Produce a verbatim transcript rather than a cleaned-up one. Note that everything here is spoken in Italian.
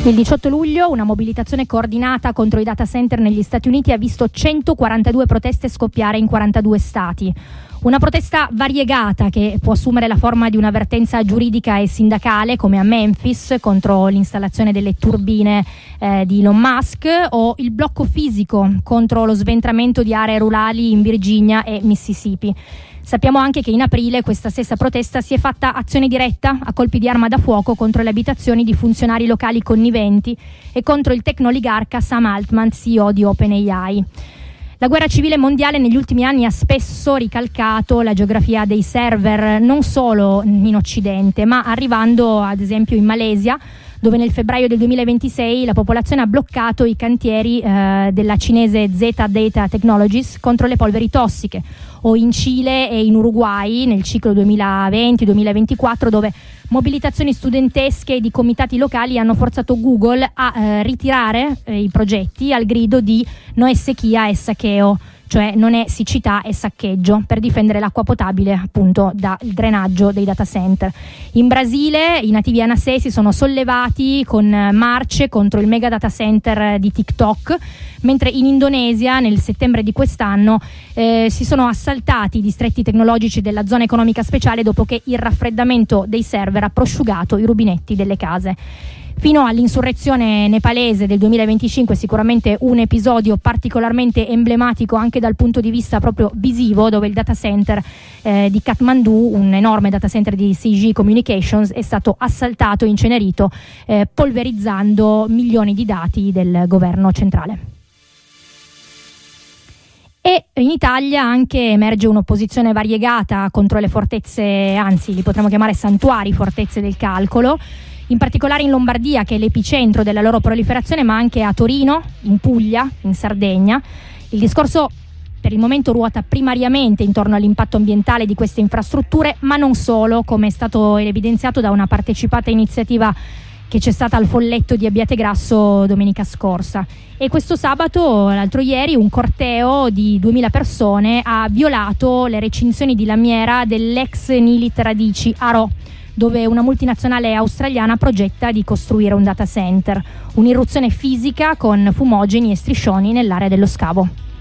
Il diciotto luglio una mobilitazione coordinata contro i data center negli Stati Uniti ha visto centoquarantadue proteste scoppiare in quarantadue stati. Una protesta variegata che può assumere la forma di un'avvertenza giuridica e sindacale, come a Memphis contro l'installazione delle turbine eh, di Elon Musk, o il blocco fisico contro lo sventramento di aree rurali in Virginia e Mississippi. Sappiamo anche che in aprile questa stessa protesta si è fatta azione diretta a colpi di arma da fuoco contro le abitazioni di funzionari locali conniventi e contro il tecnoligarca Sam Altman, C E O di OpenAI. La guerra civile mondiale negli ultimi anni ha spesso ricalcato la geografia dei server, non solo in Occidente, ma arrivando ad esempio in Malesia, dove nel febbraio del duemilaventisei la popolazione ha bloccato i cantieri eh, della cinese Zeta Data Technologies contro le polveri tossiche, o in Cile e in Uruguay nel ciclo duemilaventi duemilaventiquattro, dove mobilitazioni studentesche di comitati locali hanno forzato Google a eh, ritirare eh, i progetti al grido di no è sequía è saqueo, cioè non è siccità e saccheggio, per difendere l'acqua potabile appunto dal drenaggio dei data center. In Brasile i nativi Anasei si sono sollevati con marce contro il mega data center di TikTok, mentre in Indonesia nel settembre di quest'anno eh, si sono assaltati i distretti tecnologici della zona economica speciale dopo che il raffreddamento dei server ha prosciugato i rubinetti delle case. Fino all'insurrezione nepalese del duemilaventicinque, sicuramente un episodio particolarmente emblematico anche dal punto di vista proprio visivo, dove il data center eh, di Kathmandu, un enorme data center di C G Communications, è stato assaltato e incenerito, eh, polverizzando milioni di dati del governo centrale. E in Italia anche emerge un'opposizione variegata contro le fortezze, anzi li potremmo chiamare santuari fortezze del calcolo, in particolare in Lombardia, che è l'epicentro della loro proliferazione, ma anche a Torino, in Puglia, in Sardegna. Il discorso per il momento ruota primariamente intorno all'impatto ambientale di queste infrastrutture, ma non solo, come è stato evidenziato da una partecipata iniziativa che c'è stata al Folletto di Abbiategrasso domenica scorsa. E questo sabato, l'altro ieri, un corteo di duemila persone ha violato le recinzioni di lamiera dell'ex Nilit Radici a Rho, dove una multinazionale australiana progetta di costruire un data center. Un'irruzione fisica con fumogeni e striscioni nell'area dello scavo.